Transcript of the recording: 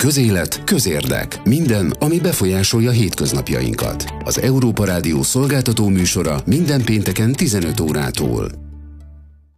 Közélet, közérdek. Minden, ami befolyásolja hétköznapjainkat. Az Európa Rádió szolgáltató műsora minden pénteken 15 órától.